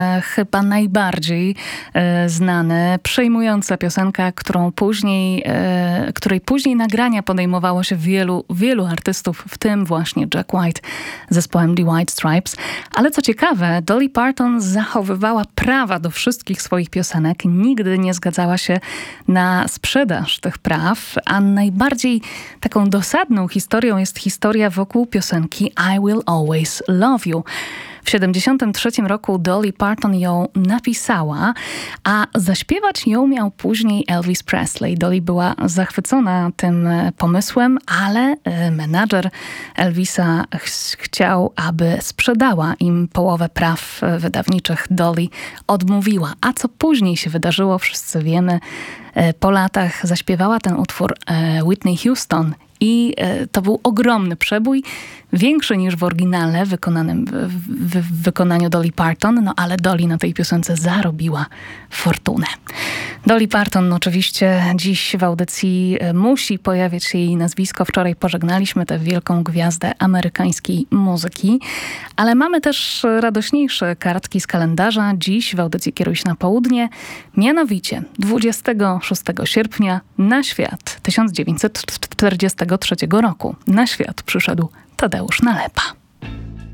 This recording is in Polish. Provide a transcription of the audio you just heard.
Chyba najbardziej znany, przejmująca piosenka, której później nagrania podejmowało się wielu artystów, w tym właśnie Jack White z zespołem The White Stripes. Ale co ciekawe, Dolly Parton zachowywała prawa do wszystkich swoich piosenek, nigdy nie zgadzała się na sprzedaż tych praw, a najbardziej taką dosadną historią jest historia wokół piosenki I Will Always Love You. W 1973 roku Dolly Parton ją napisała, a zaśpiewać ją miał później Elvis Presley. Dolly była zachwycona tym pomysłem, ale menadżer Elvisa chciał, aby sprzedała im połowę praw wydawniczych. Dolly odmówiła. A co później się wydarzyło, wszyscy wiemy. Po latach zaśpiewała ten utwór Whitney Houston. I to był ogromny przebój, większy niż w oryginale wykonanym w wykonaniu Dolly Parton, no ale Dolly na tej piosence zarobiła fortunę. Dolly Parton oczywiście dziś w audycji musi pojawiać się jej nazwisko. Wczoraj pożegnaliśmy tę wielką gwiazdę amerykańskiej muzyki, ale mamy też radośniejsze kartki z kalendarza. Dziś w audycji Kieruj się na południe, mianowicie 26 sierpnia na świat 1943 roku na świat przyszedł Tadeusz Nalepa.